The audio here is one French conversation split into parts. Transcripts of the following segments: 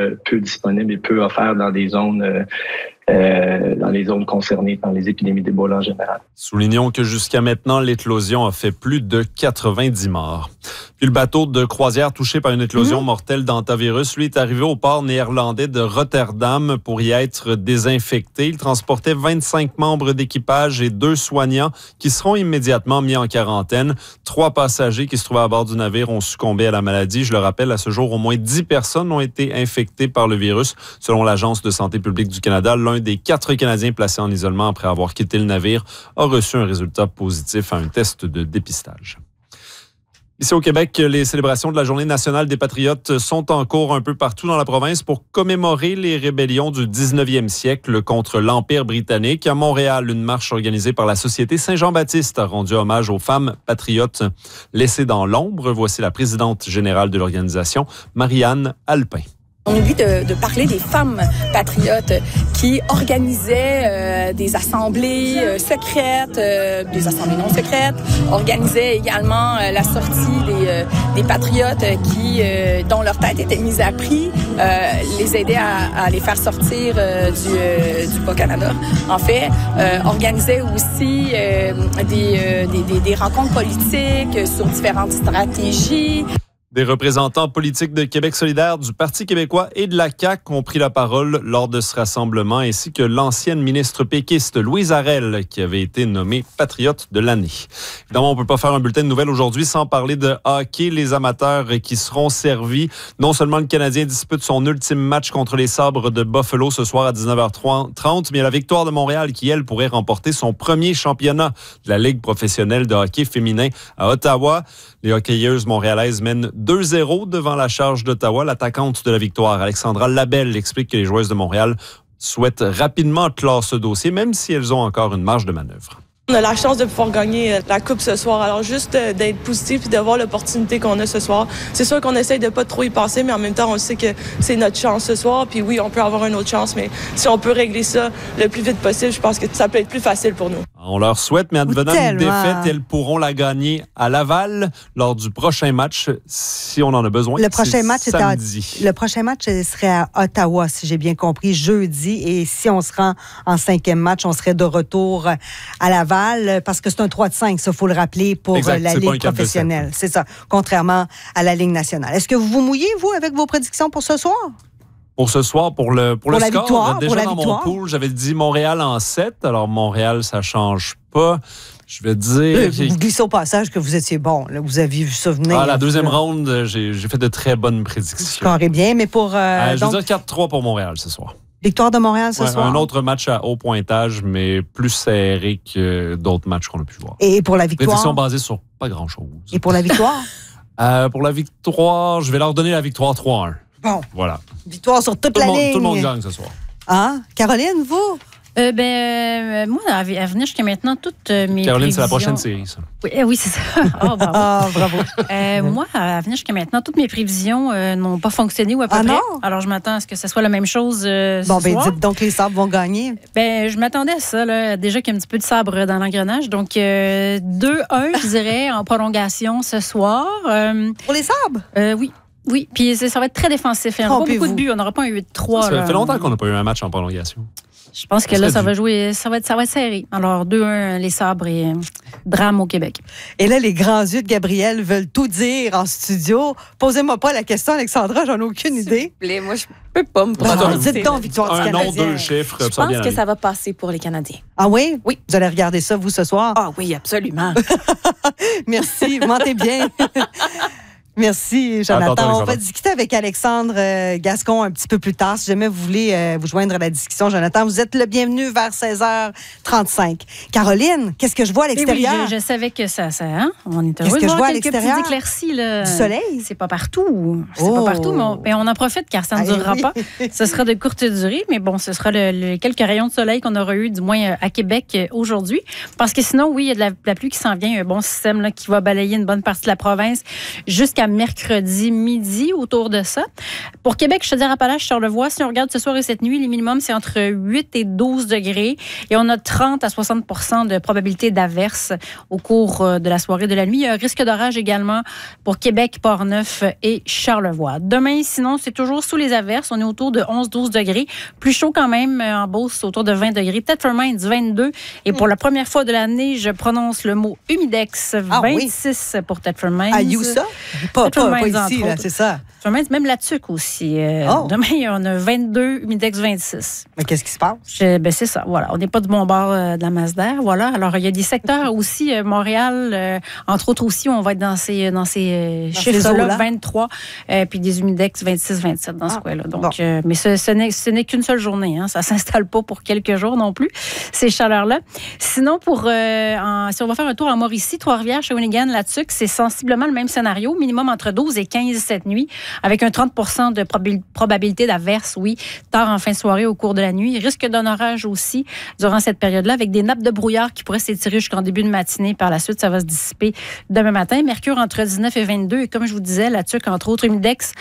peu disponible et peu offert dans des zones dans les zones concernées par les épidémies d'Ebola en général. Soulignons que jusqu'à maintenant, l'éclosion a fait plus de 90 morts. Puis le bateau de croisière touché par une éclosion mortelle d'hantavirus, lui, est arrivé au port néerlandais de Rotterdam pour y être désinfecté. Il transportait 25 membres d'équipage et 2 soignants qui seront immédiatement mis en quarantaine. 3 passagers qui se trouvaient à bord du navire ont succombé à la maladie. Je le rappelle, à ce jour, au moins 10 personnes ont été infectées par le virus. Selon l'Agence de santé publique du Canada, l'un des 4 Canadiens placés en isolement après avoir quitté le navire a reçu un résultat positif à un test de dépistage. Ici au Québec, les célébrations de la Journée nationale des Patriotes sont en cours un peu partout dans la province pour commémorer les rébellions du 19e siècle contre l'Empire britannique. À Montréal, une marche organisée par la Société Saint-Jean-Baptiste a rendu hommage aux femmes patriotes laissées dans l'ombre. Voici la présidente générale de l'organisation, Marianne Alpin. On oublie de parler des femmes patriotes qui organisaient des assemblées secrètes, des assemblées non secrètes, organisaient également la sortie des patriotes dont leur tête était mise à prix, les aider à les faire sortir du Bas-Canada. En fait, organisaient aussi des rencontres politiques sur différentes stratégies. Des représentants politiques de Québec solidaire, du Parti québécois et de la CAQ ont pris la parole lors de ce rassemblement, ainsi que l'ancienne ministre péquiste Louise Arel, qui avait été nommée patriote de l'année. Évidemment, on ne peut pas faire un bulletin de nouvelles aujourd'hui sans parler de hockey. Les amateurs qui seront servis. Non seulement le Canadien dispute son ultime match contre les Sabres de Buffalo ce soir à 19h30, mais la Victoire de Montréal qui, elle, pourrait remporter son premier championnat de la Ligue professionnelle de hockey féminin à Ottawa. Les hockeyeuses montréalaises mènent 2-0 devant la Charge d'Ottawa. L'attaquante de la Victoire, Alexandra Labelle, explique que les joueuses de Montréal souhaitent rapidement clore ce dossier, même si elles ont encore une marge de manœuvre. On a la chance de pouvoir gagner la Coupe ce soir. Alors, juste d'être positif et de voir l'opportunité qu'on a ce soir. C'est sûr qu'on essaye de ne pas trop y penser, mais en même temps, on sait que c'est notre chance ce soir. Puis oui, on peut avoir une autre chance, mais si on peut régler ça le plus vite possible, je pense que ça peut être plus facile pour nous. On leur souhaite, mais advenant une défaite, elles pourront la gagner à Laval lors du prochain match, si on en a besoin. Le prochain match samedi. Le prochain match serait à Ottawa, si j'ai bien compris, jeudi. Et si on se rend en 5e match, on serait de retour à Laval, parce que c'est un 3-5, ça, il faut le rappeler, pour la Ligue professionnelle. C'est ça, contrairement à la Ligue nationale. Est-ce que vous vous mouillez, vous, avec vos prédictions pour ce soir? Pour ce soir, pour le score, victoire, déjà dans mon pool, j'avais dit Montréal en 7. Alors, Montréal, ça change pas. Je vais dire... Vous glissez au passage que vous étiez bon. Là, vous aviez vu ça venir. La deuxième ronde, j'ai fait de très bonnes prédictions. Scorez bien, mais pour... je veux dire 4-3 pour Montréal ce soir. Victoire de Montréal ce soir. Un autre match à haut pointage, mais plus serré que d'autres matchs qu'on a pu voir. Et pour la victoire? Prédictions basées sur pas grand-chose. Et pour la victoire? Pour la victoire, je vais leur donner la victoire 3-1. Bon. Voilà. Victoire sur toute la ligne. Tout le monde gagne ce soir. Hein? Caroline, vous? Moi, à venir jusqu'à maintenant, toutes mes prévisions... Caroline, c'est la prochaine série, ça. Oui, c'est ça. Oh, bravo. Bravo. Moi, à venir jusqu'à maintenant, toutes mes prévisions n'ont pas fonctionné ou à peu près. Non? Alors, je m'attends à ce que ce soit la même chose ce soir. Dites donc que les Sabres vont gagner. Je m'attendais à ça, là, déjà qu'il y a un petit peu de sabre dans l'engrenage. Donc, 2-1, je dirais, en prolongation ce soir. Pour les Sabres? Oui. Oui, puis ça va être très défensif. Il n'y aura pas beaucoup de buts. On n'aura pas un 8-3. Ça fait longtemps qu'on n'a pas eu un match en prolongation. Je pense que là, ça va jouer, ça va être serré. Alors, 2-1, les Sabres et drame au Québec. Et là, les grands yeux de Gabrielle veulent tout dire en studio. Posez-moi pas la question, Alexandra, j'en ai aucune idée. S'il vous plaît, moi, je peux pas me prononcer. Dites donc, victoire du Canadien. Un nom, 2 chiffres. Je pense que ça va passer pour les Canadiens. Ah oui? Oui. Vous allez regarder ça, vous, ce soir? Ah oui, absolument. Merci, vous mentez bien. Merci, Jonathan. On va discuter avec Alexandre Gascon un petit peu plus tard. Si jamais vous voulez vous joindre à la discussion, Jonathan, vous êtes le bienvenu vers 16h35. Caroline, qu'est-ce que je vois à l'extérieur? Oui, je savais que ça hein? On est heureux qu'est-ce que je vois à quelques l'extérieur? petites éclaircies. Là. Du soleil? C'est pas partout. C'est pas partout, mais on en profite car ça ne durera pas. Ce sera de courte durée, mais bon, ce sera quelques rayons de soleil qu'on aura eu, du moins à Québec aujourd'hui. Parce que sinon, oui, il y a de la pluie qui s'en vient. Un bon système là, qui va balayer une bonne partie de la province jusqu'à mercredi midi, autour de ça. Pour Québec, Chaudière-Appalaches, Charlevoix, si on regarde ce soir et cette nuit, les minimums, c'est entre 8 et 12 degrés. Et on a 30 à 60 % de probabilité d'averse au cours de la soirée de la nuit. Il y a un risque d'orage également pour Québec, Port-Neuf et Charlevoix. Demain, sinon, c'est toujours sous les averses. On est autour de 11-12 degrés. Plus chaud quand même en Beauce, autour de 20 degrés. Thetford Mines, 22. Et pour la première fois de l'année, je prononce le mot humidex, 26 pour Thetford Mines. À USA? Pas ici, là, c'est ça. Thetford Mines, même la TUC aussi. Demain, on a 22, humidex 26. Mais qu'est-ce qui se passe? C'est ça, voilà. On n'est pas du bon bord de la Masdar, voilà. Alors, il y a des secteurs aussi, Montréal, entre autres aussi, on va être dans ces chiffres-là, 23, puis des humidex 26, 27 dans ce coin-là. Donc, mais ce n'est qu'une seule journée, hein. Ça ne s'installe pas pour quelques jours non plus, ces chaleurs-là. Sinon, si on va faire un tour en Mauricie, Trois-Rivières, Shawinigan, la TUC, c'est sensiblement le même scénario, minimum entre 12 et 15 cette nuit, avec un 30 % de probabilité d'averse, oui, tard en fin de soirée au cours de la nuit. Risque d'un orage aussi durant cette période-là, avec des nappes de brouillard qui pourraient s'étirer jusqu'en début de matinée. Par la suite, ça va se dissiper demain matin. Mercure entre 19 et 22. Et comme je vous disais, la TUC, entre autres, humidex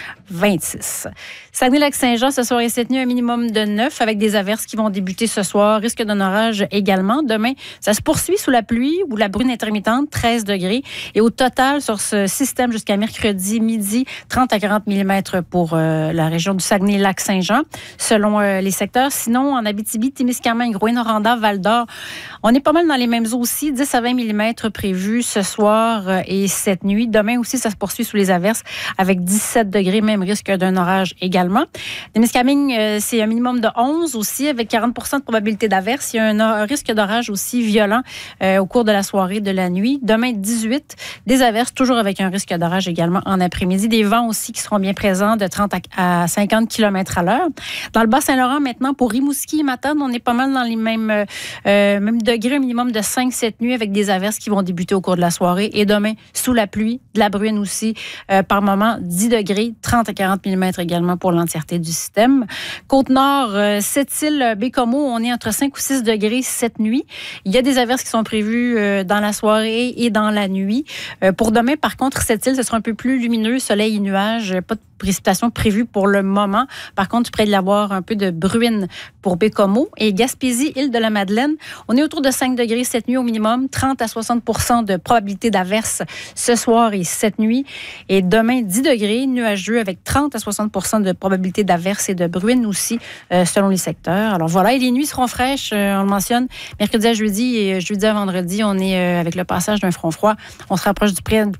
26. Saguenay-Lac-Saint-Jean, ce soir et cette nuit, un minimum de 9 avec des averses qui vont débuter ce soir. Risque d'un orage également. Demain, ça se poursuit sous la pluie ou la bruine intermittente, 13 degrés. Et au total, sur ce système jusqu'à mercredi midi, 30 à 40 mm pour la région du Saguenay-Lac-Saint-Jean, selon les secteurs. Sinon, en Abitibi, Témiscamingue, Rouyn-Noranda, Val-d'Or, on est pas mal dans les mêmes eaux aussi. 10 à 20 mm prévus ce soir et cette nuit. Demain aussi, ça se poursuit sous les averses avec 17 degrés, même risque d'un orage également. Témiscamingue, c'est un minimum de 11 aussi, avec 40 % de probabilité d'averse. Il y a un risque d'orage aussi violent au cours de la soirée, de la nuit. Demain, 18, des averses, toujours avec un risque d'orage également en après-midi. Des vents aussi qui seront bien présents de 30 à 50 km à l'heure. Dans le Bas-Saint-Laurent, maintenant, pour Rimouski et Matane, on est pas mal dans les mêmes degrés, un minimum de 5 cette nuit, avec des averses qui vont débuter au cours de la soirée. Et demain, sous la pluie, de la bruine aussi, par moment, 10 degrés, 30 à 40 mm également pour l'entièreté du système. Côte-Nord, Sept-Îles, Bécomo, on est entre 5 ou 6 degrés cette nuit. Il y a des averses qui sont prévues dans la soirée et dans la nuit. Pour demain, par contre, Sept-Îles, ce sera un peu plus lumineux, soleil et nuages, pas de précipitations prévues pour le moment. Par contre, près de l'avoir un peu de bruine pour Bécomo. Et Gaspésie, Île-de-la-Madeleine, on est autour de 5 degrés cette nuit au minimum, 30 à 60 % de probabilité d'averse ce soir et cette nuit. Et demain, 10 degrés, nuageux avec 30 à 60 % de probabilité d'averse et de bruine aussi, selon les secteurs. Alors voilà, et les nuits seront fraîches, on le mentionne, mercredi à jeudi et jeudi à vendredi, on est avec le passage d'un front froid. On se rapproche du point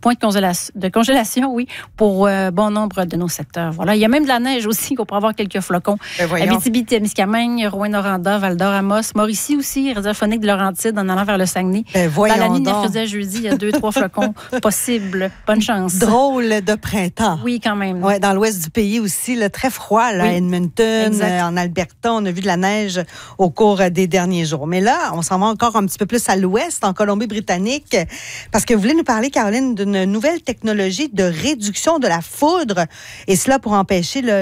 de congélation, oui, pour bon nombre de nos secteurs. Voilà, il y a même de la neige aussi qu'on pourra avoir quelques flocons. Abitibi-Témiscamingue, Rouyn-Noranda, Val-d'Or, Amos, Mauricie aussi, radiophonique de Laurentide en allant vers le Saguenay. Dans la nuit de mercredi à jeudi, il y a 2-3 flocons possibles. Bonne chance. Drôle de printemps. Oui, quand même. Ouais, dans l'ouest du pays aussi, là, très froid, là, Edmonton, en Alberta, on a vu de la neige au cours des derniers jours. Mais là, on s'en va encore un petit peu plus à l'ouest, en Colombie-Britannique, parce que vous voulez nous parler, Caroline, d'une nouvelle technologie de réduction de la foudre, et cela pour empêcher là,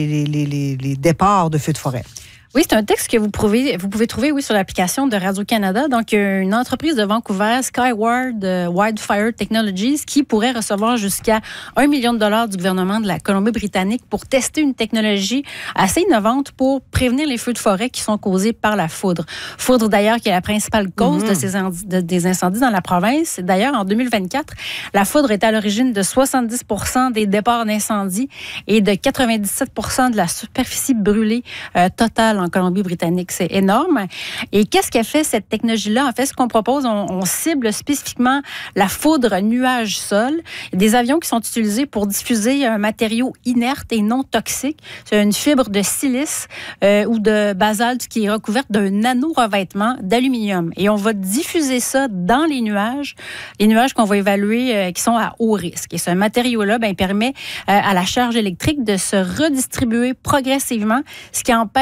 les départs de feux de forêt. Oui, c'est un texte que vous pouvez trouver sur l'application de Radio-Canada. Donc, une entreprise de Vancouver, Skyward Wildfire Technologies, qui pourrait recevoir jusqu'à $1 million du gouvernement de la Colombie-Britannique pour tester une technologie assez innovante pour prévenir les feux de forêt qui sont causés par la foudre. Foudre, d'ailleurs, qui est la principale cause des incendies dans la province. D'ailleurs, en 2024, la foudre est à l'origine de 70 % des départs d'incendie et de 97 % de la superficie brûlée totale en Colombie-Britannique. C'est énorme. Et qu'est-ce qu'a fait cette technologie-là? En fait, ce qu'on propose, on cible spécifiquement la foudre nuage-sol. Il y a des avions qui sont utilisés pour diffuser un matériau inerte et non toxique. C'est une fibre de silice ou de basalte qui est recouverte d'un nano-revêtement d'aluminium. Et on va diffuser ça dans les nuages qu'on va évaluer qui sont à haut risque. Et ce matériau-là permet à la charge électrique de se redistribuer progressivement, ce qui empêche la charge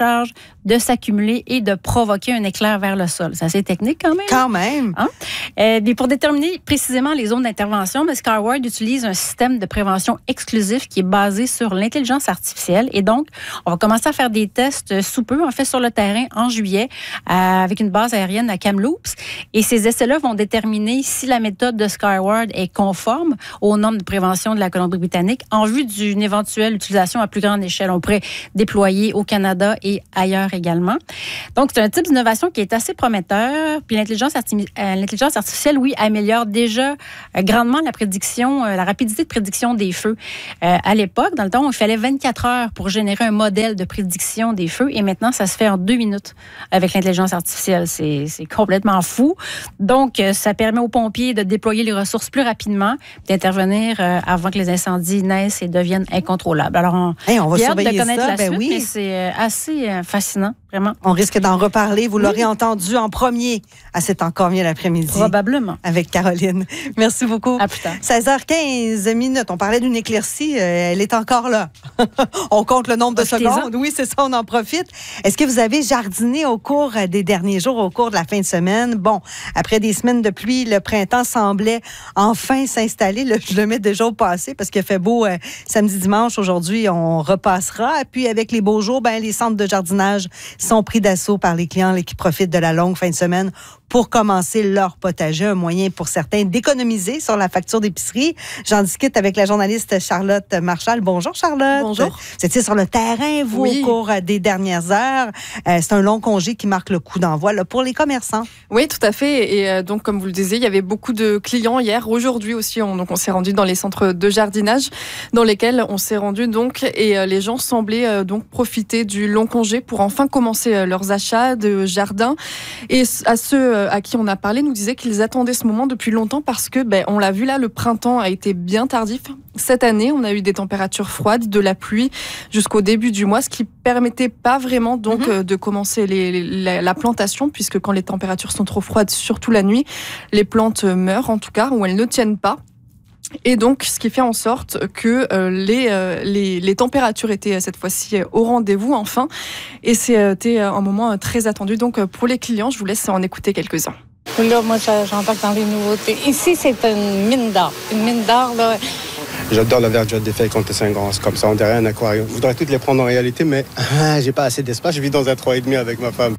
surcharge de s'accumuler et de provoquer un éclair vers le sol. C'est assez technique quand même. Quand même. Hein? Mais pour déterminer précisément les zones d'intervention, Skyward utilise un système de prévention exclusif qui est basé sur l'intelligence artificielle. Et donc, on va commencer à faire des tests sous peu, en fait, sur le terrain en juillet, avec une base aérienne à Kamloops. Et ces essais-là vont déterminer si la méthode de Skyward est conforme aux normes de prévention de la Colombie-Britannique en vue d'une éventuelle utilisation à plus grande échelle. On pourrait déployer au Canada et ailleurs également. Donc, c'est un type d'innovation qui est assez prometteur. Puis l'intelligence artificielle, oui, améliore déjà grandement la prédiction, la rapidité de prédiction des feux. À l'époque, dans le temps, il fallait 24 heures pour générer un modèle de prédiction des feux et maintenant, ça se fait en 2 minutes avec l'intelligence artificielle. C'est complètement fou. Donc, ça permet aux pompiers de déployer les ressources plus rapidement, d'intervenir avant que les incendies naissent et deviennent incontrôlables. Alors, on va surveiller de connaître ça, la suite, mais c'est assez fascinant, vraiment. On risque d'en reparler. Vous l'aurez entendu en premier à cet Encore mieux l'après-midi. Probablement. Avec Caroline. Merci beaucoup. À plus tard. 16h15. On parlait d'une éclaircie. Elle est encore là. On compte le nombre de secondes. Oui, c'est ça, on en profite. Est-ce que vous avez jardiné au cours des derniers jours, au cours de la fin de semaine? Bon, après des semaines de pluie, le printemps semblait enfin s'installer. Je le mets déjà au passé parce qu'il fait beau samedi, dimanche. Aujourd'hui, on repassera. Puis avec les beaux jours, les centres de jardinage sont pris d'assaut par les clients qui profitent de la longue fin de semaine pour commencer leur potager, un moyen pour certains d'économiser sur la facture d'épicerie. J'en discute avec la journaliste Charlotte Marchal. Bonjour Charlotte. Bonjour. Vous étiez sur le terrain, vous, au cours des dernières heures. C'est un long congé qui marque le coup d'envoi là, pour les commerçants. Oui, tout à fait. Et donc, comme vous le disiez, il y avait beaucoup de clients hier. Aujourd'hui aussi, on s'est rendu dans les centres de jardinage dans lesquels on s'est rendu donc. Et les gens semblaient donc profiter du long congé pour enfin commencer leurs achats de jardin. Et à ceux à qui on a parlé nous disaient qu'ils attendaient ce moment depuis longtemps parce que, on l'a vu là, le printemps a été bien tardif. Cette année, on a eu des températures froides, de la pluie jusqu'au début du mois, ce qui permettait pas vraiment donc de commencer la plantation, puisque quand les températures sont trop froides, surtout la nuit, les plantes meurent en tout cas, ou elles ne tiennent pas. Et donc, ce qui fait en sorte que les températures étaient cette fois-ci au rendez-vous, enfin. Et c'était un moment très attendu. Donc, pour les clients, je vous laisse en écouter quelques-uns. Là, moi, j'embarque dans les nouveautés. Ici, c'est une mine d'or. Une mine d'or, là. J'adore la verdure des feuilles quand c'est grand. Comme ça, on dirait un aquarium. Je voudrais toutes les prendre en réalité, mais j'ai pas assez d'espace. Je vis dans un 3,5 avec ma femme.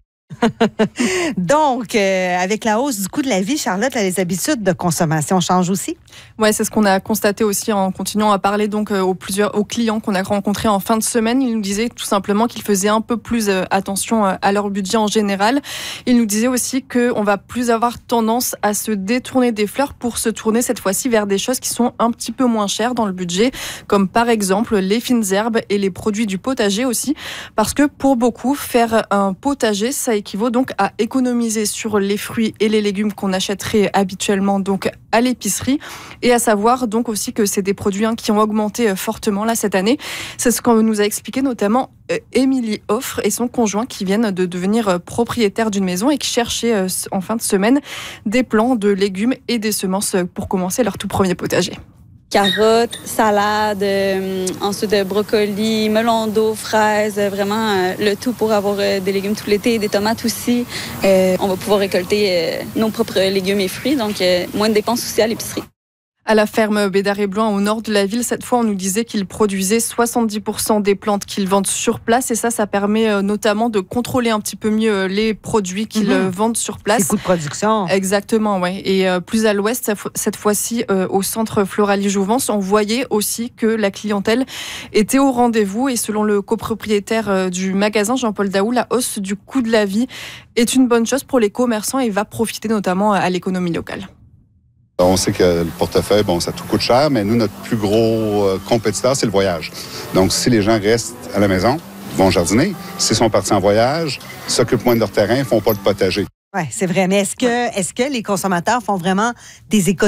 Donc, avec la hausse du coût de la vie, Charlotte, les habitudes de consommation changent aussi? Oui, c'est ce qu'on a constaté aussi en continuant à parler donc aux clients qu'on a rencontrés en fin de semaine. Ils nous disaient tout simplement qu'ils faisaient un peu plus attention à leur budget en général. Ils nous disaient aussi qu'on va plus avoir tendance à se détourner des fleurs pour se tourner cette fois-ci vers des choses qui sont un petit peu moins chères dans le budget, comme par exemple les fines herbes et les produits du potager aussi, parce que pour beaucoup, faire un potager, ça équivaut donc à économiser sur les fruits et les légumes qu'on achèterait habituellement donc à l'épicerie, et à savoir donc aussi que c'est des produits qui ont augmenté fortement là cette année. C'est ce qu'on nous a expliqué notamment Émilie Offre et son conjoint qui viennent de devenir propriétaires d'une maison et qui cherchaient en fin de semaine des plants de légumes et des semences pour commencer leur tout premier potager. Carottes, salade, ensuite brocoli, melon d'eau, fraises, vraiment le tout pour avoir des légumes tout l'été et des tomates aussi. On va pouvoir récolter nos propres légumes et fruits, donc moins de dépenses aussi à l'épicerie. À la ferme Bédard-et-Blois, au nord de la ville, cette fois, on nous disait qu'ils produisaient 70% des plantes qu'ils vendent sur place. Et ça permet notamment de contrôler un petit peu mieux les produits qu'ils vendent sur place. Les coûts de production. Exactement, oui. Et plus à l'ouest, cette fois-ci, au centre Floralie-Jouvence, on voyait aussi que la clientèle était au rendez-vous. Et selon le copropriétaire du magasin, Jean-Paul Daou, la hausse du coût de la vie est une bonne chose pour les commerçants et va profiter notamment à l'économie locale. On sait que le portefeuille, ça tout coûte cher, mais nous, notre plus gros compétiteur, c'est le voyage. Donc, si les gens restent à la maison, vont jardiner. S'ils sont partis en voyage, s'occupent moins de leur terrain, font pas de potager. Oui, c'est vrai. Mais est-ce que les consommateurs font vraiment des économies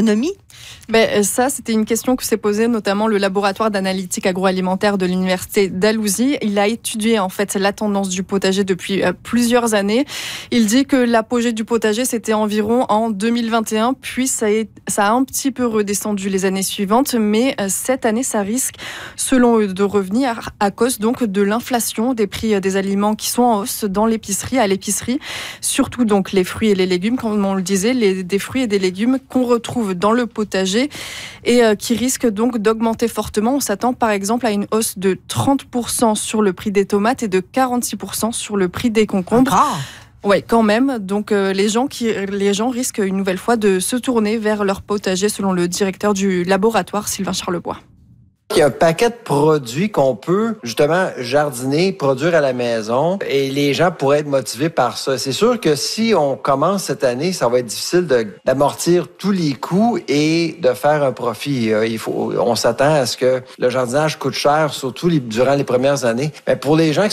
Ça, c'était une question que s'est posée notamment le laboratoire d'analytique agroalimentaire de l'université Dalhousie. Il a étudié en fait la tendance du potager depuis plusieurs années. Il dit que l'apogée du potager, c'était environ en 2021, puis ça a un petit peu redescendu les années suivantes, mais cette année, ça risque, selon eux, de revenir à cause donc de l'inflation des prix des aliments qui sont en hausse à l'épicerie, surtout donc les fruits et les légumes, comme on le disait, des fruits et des légumes qu'on retrouve dans le potager et qui risque donc d'augmenter fortement. On s'attend par exemple à une hausse de 30% sur le prix des tomates et de 46% sur le prix des concombres. Oui, quand même. Donc les gens risquent une nouvelle fois de se tourner vers leur potager, selon le directeur du laboratoire, Sylvain Charlebois. Il y a un paquet de produits qu'on peut justement jardiner, produire à la maison et les gens pourraient être motivés par ça. C'est sûr que si on commence cette année, ça va être difficile d'amortir tous les coûts et de faire un profit. On s'attend à ce que le jardinage coûte cher, surtout durant les premières années. Mais pour les gens qui